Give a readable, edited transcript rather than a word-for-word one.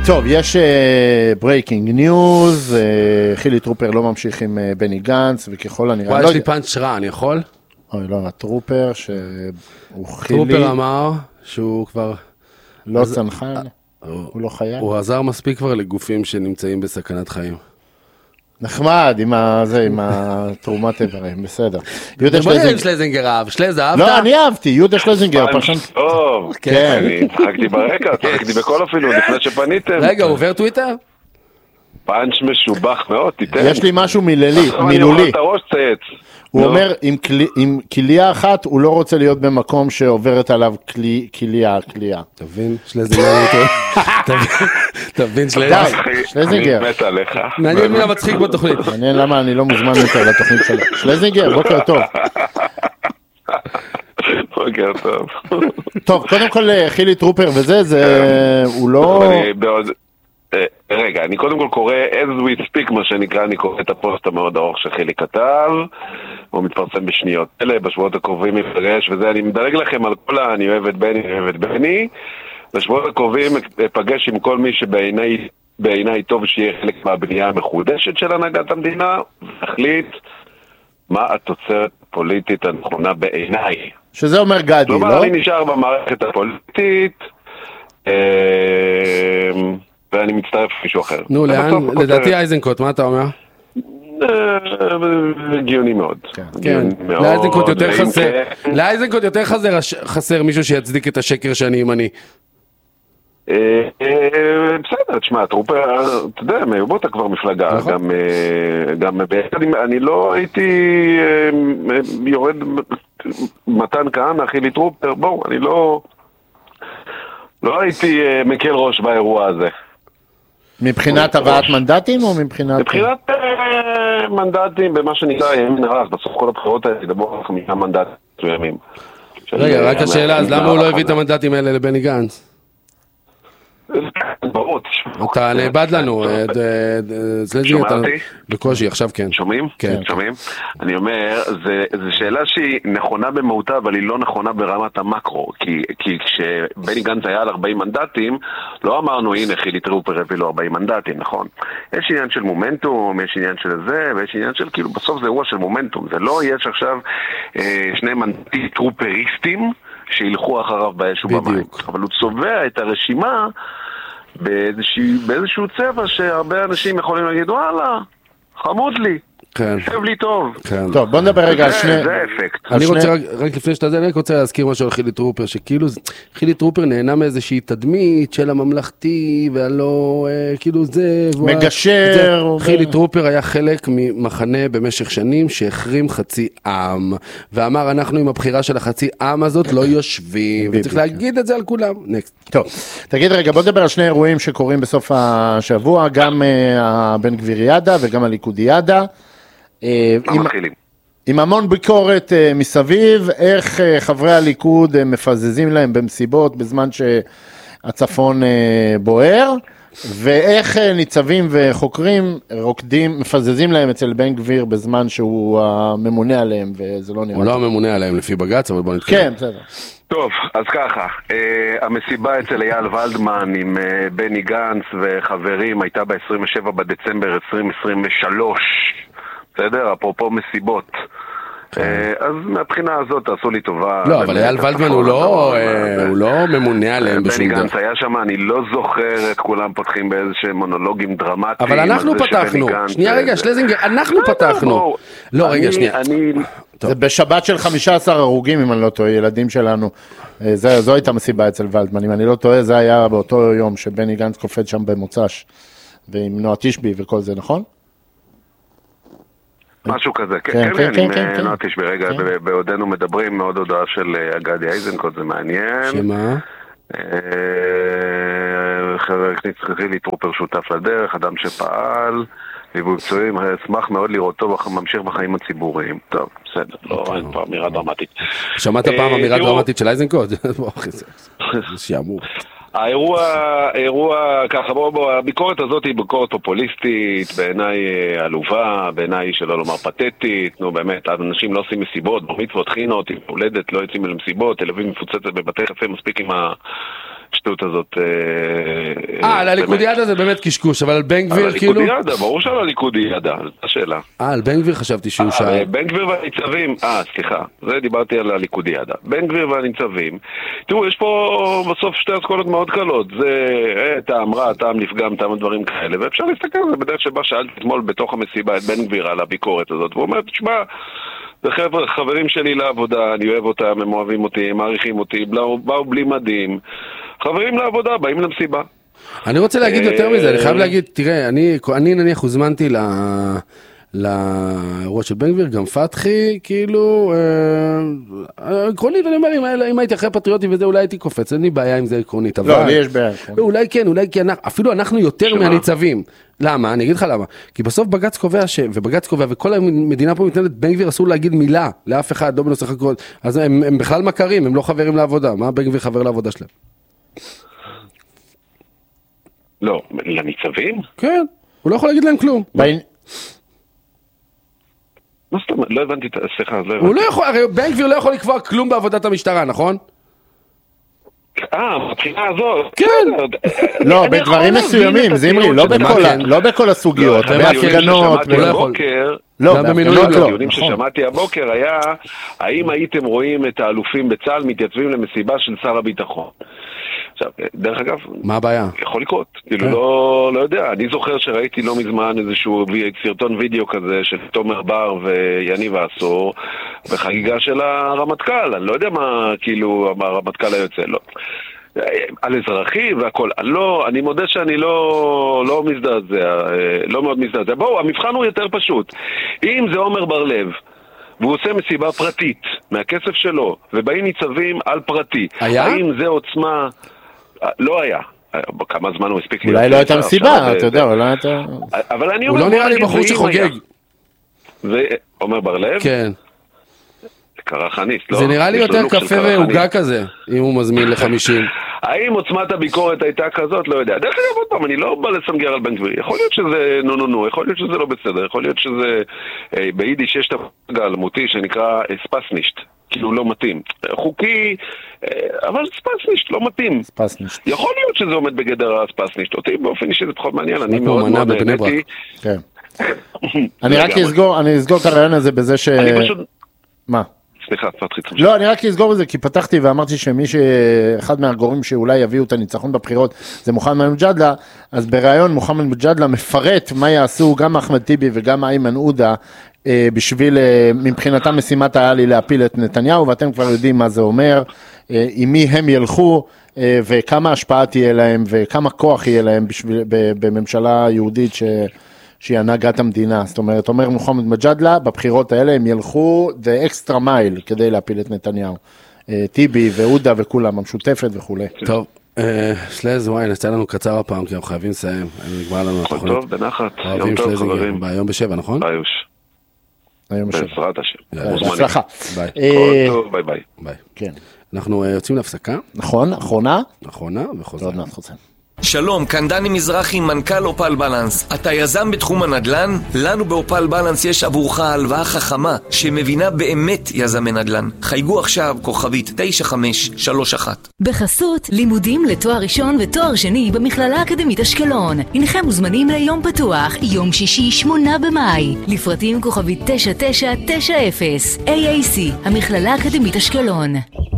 טוב, יש ברייקינג ניוז, חילי טרופר לא ממשיך עם בני גנץ, וככל הנראה... וואי, יש לי פאנץ' רע, אני יכול? אוי, לא, הטרופר, שהוא חילי... טרופר אמר שהוא כבר... לא צנחן, הוא לא חייל. הוא עזר מספיק כבר לגופים שנמצאים בסכנת חיים. נחמד, עם התרומת איברים, בסדר. בוא נראה אם שלזינגר אהב, שלז אהבת? לא, אני אהבתי, יהודה שלזינגר, פרשן... טוב, אני צחקתי ברקע, צחקתי בכל אפילו, לפני שפניתם. רגע, הוא עובר טוויטר? פאנץ' משובח מאוד, תיתן. יש לי משהו מילולי. אני אומר את הראש צייץ. הוא אומר, עם כליה אחת, הוא לא רוצה להיות במקום שעוברת עליו כליה. תבין, שלזינגר תבין שלזינגר. אני מת עליך. מעניין מי המצחיק בתוכנית. מעניין למה אני לא מוזמן יותר לתוכנית שלו. שלזינגר, בוקר טוב. בוקר טוב. טוב, קודם כל חילי טרופר וזה, הוא לא... רגע, אני קודם כל קורא as we speak, מה שנקרא, אני קורא את הפוסט המאוד ארוך שחילי כתב, הוא מתפרסם בשניות אלה, בשבועות הקרובים יפגש, וזה, אני מדלג לכם על כל אני אוהב את בני, בשבועות הקרובים אפגש עם כל מי שבעיניי טוב שיהיה חלק מהבנייה המחודשת של הנהגת המדינה, והחליט מה התוצרת הפוליטית הנכונה בעיניי. שזה אומר גדי, לא? כלומר, אני נשאר במערכת הפוליטית, ואני מצטרף למישהו אחר. נו, לאן? לדעתי אייזנקוט, מה אתה אומר? הגיוני מאוד. כן, לאייזנקוט יותר חסר מישהו שיצדיק את השקר שאני ימני. בסדר, תשמע, טרופר, אתה יודע, אתה כבר מפלגה, גם אני לא הייתי יורד מתן כהנא, חילי טרופר, בואו, אני לא הייתי מקל ראש באירוע הזה. מבחינת הבאת מנדטים או מבחינת... מבחינת מנדטים במה שנקרא ימין הרס, בסוף כל הבחירות האלה ידברו על 5 מנדטים מסוימים. רגע, רק השאלה, אז למה הוא לא הביא את המנדטים האלה לבני גנץ? אתה נאבד לנו, שומעתי? בקושי, עכשיו כן. שומעים? כן. שומעים? אני אומר, זו שאלה שהיא נכונה במהותה, אבל היא לא נכונה ברמת המקרו, כי כשבני גנץ היה על 40 מנדטים, לא אמרנו, הנה חילי טרופר הביא לו 40 מנדטים, נכון? יש עניין של מומנטום, יש עניין של זה, ויש עניין של, כאילו, בסוף זה אירוע של מומנטום, זה לא יש עכשיו 2 מנדטים טרופריסטים, שילכו אחריו באש ובמים. אבל הוא צובע את הרשימה באיזשהו צבע שהרבה אנשים יכולים להגיד, וואלה, חמוד לי, יושב לי טוב. טוב, בוא נדבר רגע על שני... זה האפקט. אני רוצה, רק לפני שאתה זה, אני רוצה להזכיר משהו על חילי טרופר, שכאילו חילי טרופר נהנה מאיזושהי תדמית של הממלכתי, והלא, כאילו זה... מגשר. חילי טרופר היה חלק ממחנה במשך שנים שהחרים חצי עם, ואמר, אנחנו עם הבחירה של החצי עם הזאת לא יושבים, וצריך להגיד את זה על כולם. טוב, תגיד רגע, בוא נדבר על שני אירועים שקורים בסוף השבוע, גם הבן גביריאדה וגם הליכודיאדה. עם המון ביקורת מסביב, איך חברי הליכוד מפזזים להם במסיבות בזמן שהצפון בוער, ואיך ניצבים וחוקרים רוקדים, מפזזים להם אצל בן גביר בזמן שהוא הממונה עליהם, וזה לא נראה. הוא לא הממונה עליהם לפי בג"ץ, אבל בוא נתחיל. כן, בסדר. טוב, אז ככה, המסיבה אצל אייל ולדמן עם בני גנץ וחברים הייתה ב-27 בדצמבר 2023, בסדר? אפרופו מסיבות. אז מהבחינה הזאת תעשו לי טובה. לא, אבל אייל ולדמן הוא לא ממונה עליהם בשום דבר. בני גנץ היה שם, אני לא זוכר את כולם פותחים באיזשהם מונולוגים דרמטיים. אבל אנחנו פתחנו. שנייה רגע, שלזינגר, אנחנו פתחנו. לא, רגע, שנייה. זה בשבת של 15 הרוגים, אם אני לא טועה, ילדים שלנו. זו הייתה מסיבה אצל ולדמן. אם אני לא טועה, זה היה באותו יום שבני גנץ קופד שם במוצ"ש, ועם נועה תשבי וכל זה, נכון? משהו כזה, כן, עם נועה תשבי. רגע, בעודנו מדברים מאוד הודעה של גדי איזנקוט, זה מעניין. שמה? חבר הכנסת חילי טרופר שותף לדרך, אדם שפעל, ליווי פצועים, אשמח מאוד לראותו ממשיך בחיים הציבוריים. טוב, בסדר, לא, אין פה אמירה דרמטית. שמעת פעם אמירה דרמטית של איזנקוט? זה שיאמור. האירוע, ככה, הביקורת הזאת היא ביקורת פופוליסטית, בעיניי עלובה, בעיניי שלא לומר פתטית, נו באמת, אנשים לא עושים מסיבות, במצוות חינות, עם הולדת, לא יוצאים למסיבות, תל אביב מפוצצת בבתי קפה, מספיק עם השטות הזאת. על הליכודיאדה זה באמת קשקוש, אבל על בן גביר כאילו? על הליכודיאדה, ברור שעל הליכודיאדה, זאת השאלה. על בן גביר חשבתי שהוא שאל. בן גביר והניצבים, סליחה, זה דיברתי על הליכודיאדה. בן גביר והניצבים, תראו, יש פה בסוף שתי אסכולות מאוד קלות, זה טעם רע, טעם לפגם, טעם דברים כאלה, ואפשר להסתכל על זה בדרך שבה שאלתי אתמול בתוך המסיבה את בן גביר על הביקורת הזאת, והוא אומר, תשמע, זה חברים שלי לעבודה, אני אוהב אותם, הם אוהבים אותי, הם מעריכים אותי, באו בלי מדים, חברים לעבודה, באים למסיבה. אני רוצה להגיד יותר מזה, אני חייב להגיד, תראה, אני נניח הוזמנתי לאירוע של בן גביר, גם פתחי, כאילו, עקרונית, אני אומר, אם הייתי אחרי פטריוטים וזה, אולי הייתי קופץ, אין לי בעיה עם זה עקרונית, אבל... לא, לי יש בעיה. אולי כן, אפילו אנחנו יותר מהניצבים. למה? אני אגיד לך למה. כי בסוף בג"ץ קובע, ובג"ץ קובע, וכל המדינה פה מתנהלת, בן גביר אסור להגיד מילה לאף אחד, לא בנושא חקרות, אז הם בכלל מכרים, הם לא חברים לעבודה. מה בן גביר חבר לעבודה שלהם? לא, לניצבים? כן, הוא לא יכול להגיד להם כלום. מה זאת אומרת? לא הבנתי, סליחה, לא הבנתי. הוא לא יכול, הרי בן גביר לא יכול לקבוע כלום בעבודת המשטרה, נכון? מבחינה הזאת. כן. לא, בדברים מסוימים, זמרי, לא בכל הסוגיות, בהפגנות. לא, בדיונים ששמעתי הבוקר היה, האם הייתם רואים את האלופים בצה"ל מתייצבים למסיבה של שר הביטחון? עכשיו, דרך אגב, מה הבעיה? יכול לקרות, כאילו לא יודע, אני זוכר שראיתי לא מזמן איזשהו סרטון וידאו כזה של תומר בר ויניב עשור בחגיגה של הרמטכ"ל, אני לא יודע מה, כאילו, הרמטכ"ל היוצא, לא. על אזרחי והכל, לא, אני מודה שאני לא מזדעזע, לא מאוד מזדעזע. בואו, המבחן הוא יותר פשוט. אם זה עומר בר לב, והוא עושה מסיבה פרטית מהכסף שלו, ובאים ניצבים על פרטי, האם זה עוצמה? לא היה. כמה זמן הוא הספיק להיות? אולי לא הייתה מסיבה, אתה יודע, אולי הייתה... אבל אני אומר... הוא לא נראה לי בחור שחוגג. עומר בר לב? כן. קרה חניס, לא? זה נראה לי יותר קפה והוגה כזה, אם הוא מזמין ל50. האם עוצמת הביקורת הייתה כזאת? לא יודע. דרך אגב, עוד פעם, אני לא בא לסנגר על בן גביר. יכול להיות שזה נו, יכול להיות שזה לא בסדר, יכול להיות שזה... ביידיש יש את המושג האלמותי שנקרא ספסנישט, כאילו לא מתאים. חוקי, אבל ספסנישט, לא מתאים. ספסנישט. יכול להיות שזה עומד בגדר הספסנישט. אותי באופן אישי זה פחות מעניין, אני מאוד מאוד נהניתי. כן. אני רק אסגור את הרעיון הזה בזה ש... מה? סליחה, פתחי. לא, אני רק אסגור בזה, כי פתחתי ואמרתי אחד מהגורמים שאולי יביאו את הניצחון בבחירות זה מוחמד מג'אדלה, אז בראיון מוחמד מג'אדלה מפרט מה יעשו גם אחמד טיבי וגם איימן עודה, בשביל, מבחינתם משימת היה לי להפיל את נתניהו, ואתם כבר יודעים מה זה אומר, עם מי הם ילכו, וכמה השפעה תהיה להם, וכמה כוח יהיה להם בממשלה יהודית שהיא הנהגת המדינה. זאת אומרת, אומר מוחמד מג'אדלה, בבחירות האלה הם ילכו the extra mile כדי להפיל את נתניהו. טיבי ועודה וכולם, המשותפת וכו'. טוב, שלז, וואי, נצא לנו קצר הפעם, כי אנחנו חייבים לסיים. נגמר לנו התוכנית. טוב, בנחת. יום טוב, חברים. ביום ב7, נכון? ביוש. היום ב7. בעזרת השם. הצלחה. ביי. טוב, ביי ביי. ביי. כן. אנחנו יוצאים להפסקה. נכון, אחרונה וחוזרים. שלום, כאן דני מזרחי, מנכ"ל אופל בלנס. אתה יזם בתחום הנדל"ן? לנו באופל בלנס יש עבורך הלוואה חכמה שמבינה באמת יזמי נדל"ן. חייגו עכשיו כוכבית 9531. בחסות לימודים לתואר ראשון ותואר שני במכללה האקדמית אשקלון. הנכם מוזמנים ליום פתוח, יום שישי 8 במאי. לפרטים כוכבית 9990. AAC, המכללה האקדמית אשקלון.